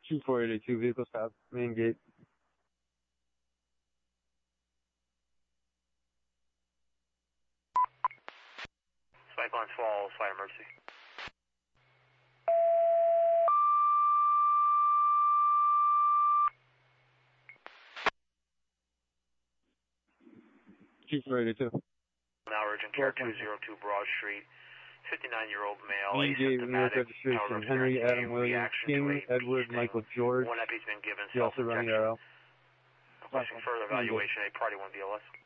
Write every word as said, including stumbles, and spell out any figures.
two four eight two, vehicle stop, main gate. Spike Lines Falls, fire emergency. two four eight two. Now urgent care two oh two Broad Street. fifty-nine-year-old male, Main gate, New York asymptomatic, registration, Henry Adam Williams King, Edward Michael George. One epi's been given, He also running self-injection. arrow. Requesting further evaluation, a party one B L S.